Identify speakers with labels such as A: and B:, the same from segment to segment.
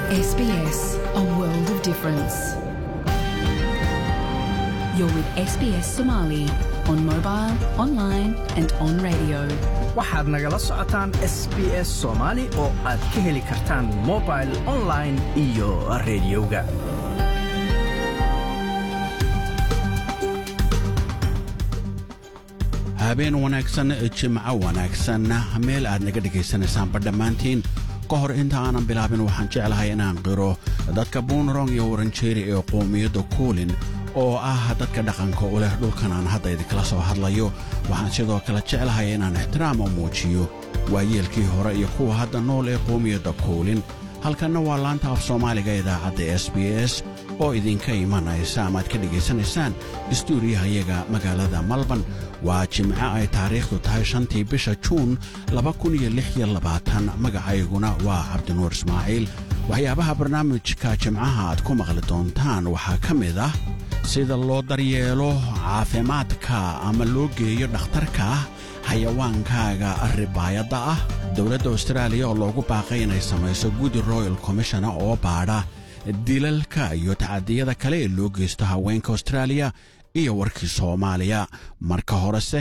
A: SBS, a world of difference. You're with SBS Somali on mobile, online and on radio.
B: waxaad nagala socotaan SBS Somali oo aad ka heli kartaan mobile, online iyo radioga.
C: habeen wanaagsan, jimco wanaagsan, meel aad naga dhageysanaysaan badhamaantiin. ka hor inta aanan bilaabin waxaan jeclahay inaan qiro dadka Boonwurrung iyo Wurundjeri ee qoomiyadda Kulin oo ah dadka dhaqanka u leh dhulkan aan hadda idinkala soo hadlayo. waxaan sidoo kale jeclahay inaan ixtiraam u muujiyo waayeelkii hore iyo kuwa hadda nool ee qoomiyadda Kulin. halkanna waa laanta af Soomaaliga idaacadda SBS oo idinka imanaysa ama aad ka dhageysanaysaan istuuriyaha iyaga magaalada Melbourne. waa jimco ay taariikhdu tahay 5tii bisha Juun 2026. magacayguna waa Cabdinuur Ismaaciil. waxyaabaha barnaamijka jimcaha aad ku maqli doontaan waxaa ka mid ah sida loo daryeelo caafimaadka ama loo geeyo dhakhtarka xayawaankaaga ribaayadda ah. dowladda Australia oo loogu baaqay inay samayso guddi Royal Commission oo baadha dilalka iyo tacadiyada kale ee loo geysto haweenka Australia iyo warkii Soomaaliya. marka horese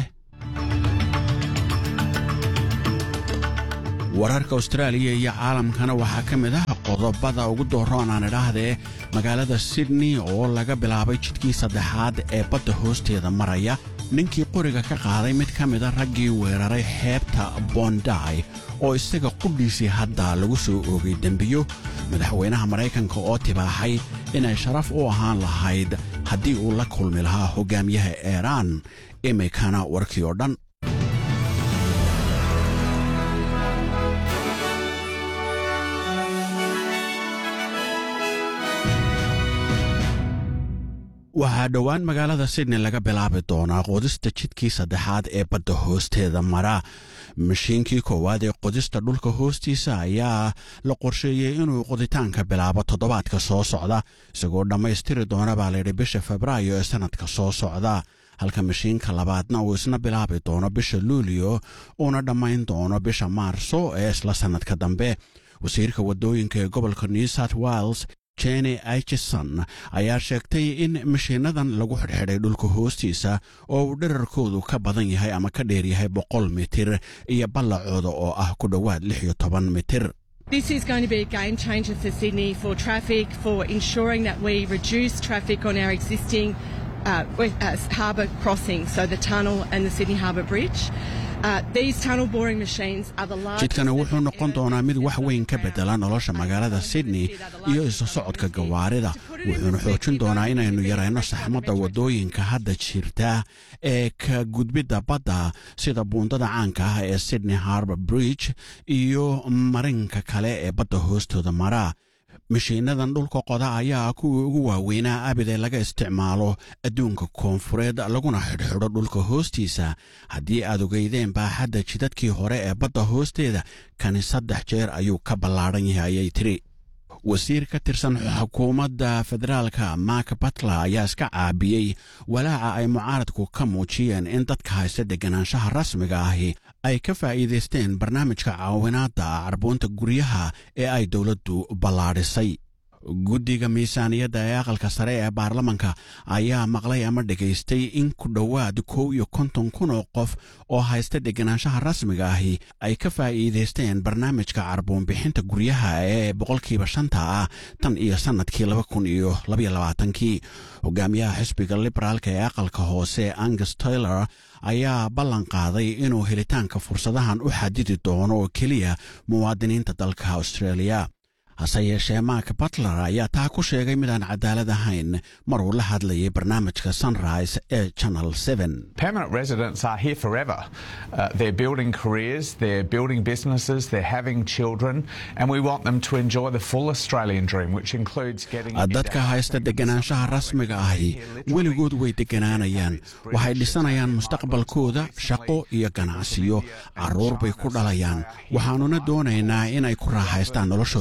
C: wararka Australia iyo caalamkana waxaa ka mid ah qodobada ugu dooroon aan idhaahdee magaalada Sydney oo laga bilaabay jidkii saddexaad ee badda hoosteeda maraya. ninkii qoriga ka qaaday mid ka mid a raggii weeraray xeebta Bondi oo isaga qudhiisii hadda lagu soo oogay dembiyo. madaxweynaha Maraykanka oo tibaaxay inay sharaf u ahaan lahayd haddii uu la kulmi lahaa hogaamiyaha Iran. imikana warkii oo dhan. waxaa dhowaan magaalada Sydney laga bilaabi doonaa qodista jidkii saddexaad ee badda hoosteeda mara. mashiinkii koowaad ee qodista dhulka hoostiisa ayaa la qorsheeyey inuu qoditaanka bilaabo toddobaadka soo socda, isagoo dhammaystiri doona baa layidhi bisha Febraayo ee sanadka soo socda. halka mashiinka labaadna uu isna bilaabi doono bisha Luulyo uuna dhammayn doono bisha Maarso ee isla sanadka dambe. wasiirka waddooyinka ee gobolka New South Wales Jenny Aitchison ayaa sheegtay in mashiinadan lagu xidhxidhay dhulka hoostiisa oo uu dherarkoodu ka badan yahay ama ka dheer yahay 100 mitir iyo ballacooda oo ah ku dhowaad 16 mitir.
D: This is going to be a game changer for Sydney, for traffic, for ensuring that we reduce traffic on our existing harbour crossings, so the tunnel and the Sydney Harbour Bridge. These tunnel boring machines are the largest.
C: jidkani wuxuu noqon doonaa mid wax weyn ka bedela nolosha magaalada Sydney iyo isu socodka gawaarida. wuxuuna xoojin doonaa inaynu yarayno saxmadda waddooyinka hadda jirta ee ka gudbidda badda sida buundada caanka ah ee Sydney Harbour Bridge iyo marinka kale ee badda hoostooda mara. mashiinadan dhulka qoda ayaa kuwii ugu waaweynaa abid ee laga isticmaalo adduunka koonfureed laguna xidhxidho dhulka hoostiisa. haddii aad ogeydeen baaxadda jidadkii hore ee badda hoosteeda, kani 3 jeer ayuu ka ballaadhan yahay ayay tiri. wasiir ka tirsan xukuumadda federaalka Mark Butler ayaa iska caabiyey walaaca ay mucaaradku ka muujiyeen in dadka haysta deganaanshaha rasmiga ahi ay ka faa'iidaysteen barnaamijka caawinaadda carbuunta guryaha ee ay dowladdu ballaadhisay. guddiga miisaaniyadda ee aqalka sare ee baarlamanka ayaa maqlay ama dhegaystay in ku dhowaad 51,000 oo qof oo haysta deganaanshaha rasmiga ahi ay ka faa'iidaysteen barnaamijka carbuunbixinta guryaha ee 5% ah tan iyo sanadkii 2022. hogaamiyaha xisbiga liberaalka ee aqalka hoose Angus Taylor ayaa ballan qaaday inuu helitaanka fursadahan u xadidi doono oo keliya muwaadiniinta dalka Australia. hase yeeshee Mark Butler ayaa taa ku sheegay midaan cadaalad ahayn mar uu la hadlayay barnaamijka Sunrise ee Channel 7.
E: Permanent residents are here forever. They're building careers, they're building businesses, they're having children, and we want them to enjoy the full Australian dream, which includes getting
C: dadka haysta deganaanshaha rasmiga ahi weligood way deganaanayaan. waxay dhisanayaan mustaqbalkooda, shaqo iyo ganacsiyo, carruur bay ku dhalayaan. waxaanuna doonaynaa inay ku raaxaystaan noloshooda Australia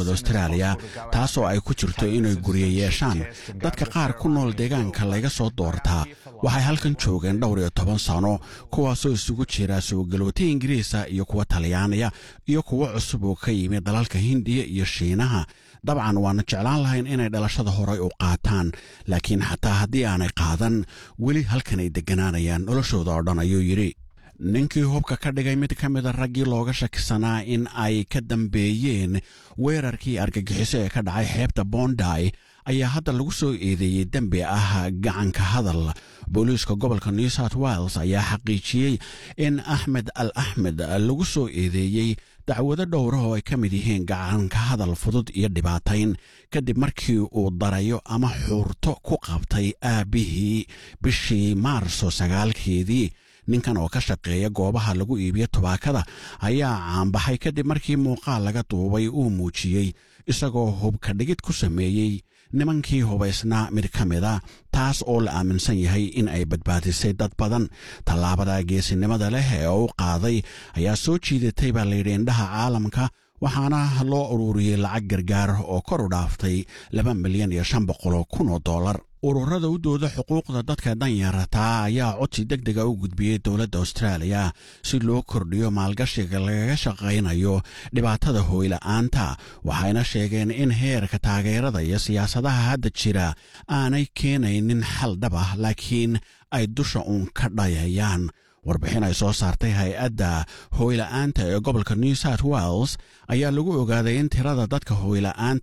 C: australia taasoo ay ku jirto inay guryo yeeshaan dadka qaar ku nool deegaanka laga soo doortaa waxay halkan joogeen dhowr iyo 10 sano kuwaasoo isugu jira soo galoote ingiriisa iyo kuwa talyaaniya iyo kuwa cusub oo ka yimid dalalka hindiya iyo shiinaha dabcan waana jeclaan lahayn inay dhalashada horay u qaataan laakiin xataa haddii aanay qaadan weli halkan ay degganaanayaan noloshooda oo dhan ayuu yidhi ninkii hubka ka dhigay mid ka mida raggii looga shakisanaa in ay ka dambeeyeen weerarkii argagixiso ee ka dhacay xeebta Bondi ayaa hadda lagu soo eedeeyey dembi ah gacanka hadal booliiska gobolka New South Wales ayaa xaqiijiyey in Ahmed Al Ahmed lagu soo eedeeyey dacwado dhowr oo ay ka mid yihiin gacanka hadal fudud iyo dhibaatayn kadib markii uu darayo ama xuurto ku qabtay aabihii bishii Maarso 9keedii ninkan oo ka shaqeeya goobaha lagu iibiyo tubaakada ayaa caanbaxay kadib markii muuqaal laga duubay uu muujiyey isagoo hubka dhigid ku sameeyey nimankii hubaysnaa mid ka mida taas oo la aaminsan yahay in ay badbaadisay dad badan tallaabada geesinimada leh ee uu qaaday ayaa soo jiidatay baa layidhi indhaha caalamka waxaana loo ururiyey lacag gargaar oo kor u dhaaftay $2,500,000 ururada u dooda xuquuqda dadka danyarta ayaa codsi degdega u gudbiyey dowladda Australia si loo kordhiyo maalgashiga lagaga shaqaynayo dhibaatada hooyla'aanta waxayna sheegeen in heerka taageerada iyo siyaasadaha hadda jira aanay keenaynin xal dhab ah laakiin ay dusha uun ka dhayayaan warbixin ay soo saartay hay-adda hooyla'aanta ee gobolka New South Wales ayaa lagu ogaaday in tirada dadka hooyla'aanta